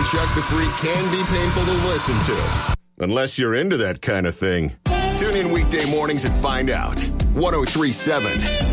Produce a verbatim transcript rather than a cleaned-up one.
Chuck the Freak can be painful to listen to. Unless you're into that kind of thing. Tune in weekday mornings and find out. ten thirty-seven